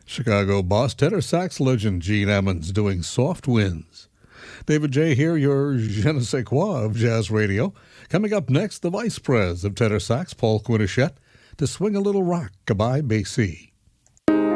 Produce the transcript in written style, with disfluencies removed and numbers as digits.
Chicago boss tenor sax legend Gene Ammons doing Soft Winds. David J. here, your je ne sais quoi of jazz radio. Coming up next, the vice pres of tenor sax, Paul Quinichette, to swing a little rock by Basie.